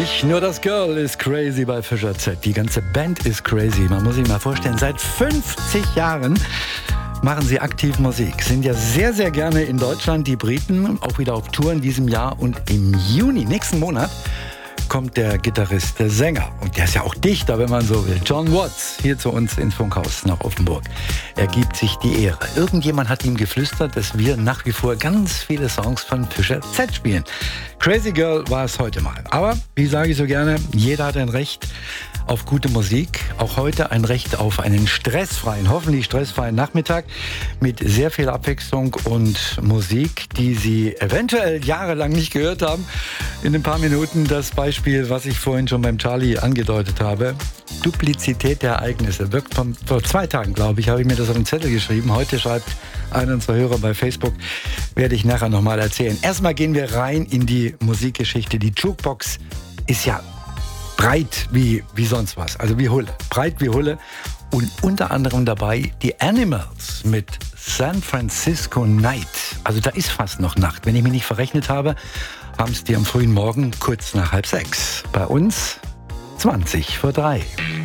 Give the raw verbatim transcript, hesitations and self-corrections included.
Nicht nur das Girl ist crazy bei Fischer Z, die ganze Band ist crazy. Man muss sich mal vorstellen, seit fünfzig Jahren machen sie aktiv Musik. Sind ja sehr, sehr gerne in Deutschland, die Briten, auch wieder auf Tour in diesem Jahr. Und im Juni, nächsten Monat, kommt der Gitarrist, der Sänger. Und der ist ja auch Dichter, wenn man so will. John Watts, hier zu uns ins Funkhaus nach Offenburg. Er gibt sich die Ehre. Irgendjemand hat ihm geflüstert, dass wir nach wie vor ganz viele Songs von Fischer Z spielen. Crazy Girl war es heute mal. Aber, wie sage ich so gerne, jeder hat ein Recht auf gute Musik. Auch heute ein Recht auf einen stressfreien, hoffentlich stressfreien Nachmittag mit sehr viel Abwechslung und Musik, die Sie eventuell jahrelang nicht gehört haben. In ein paar Minuten das Beispiel, was ich vorhin schon beim Charlie angedeutet habe. Duplizität der Ereignisse. Wirkt von, vor zwei Tagen, glaube ich, habe ich mir das auf den Zettel geschrieben. Heute schreibt einer unserer Hörer bei Facebook, werde ich nachher nochmal erzählen. Erstmal gehen wir rein in die Musikgeschichte. Die Jukebox ist ja breit wie, wie sonst was, also wie Hulle. Breit wie Hulle. Und unter anderem dabei die Animals mit San Francisco Night. Also da ist fast noch Nacht. Wenn ich mich nicht verrechnet habe, haben es die am frühen Morgen kurz nach halb sechs. Bei uns zwanzig vor drei.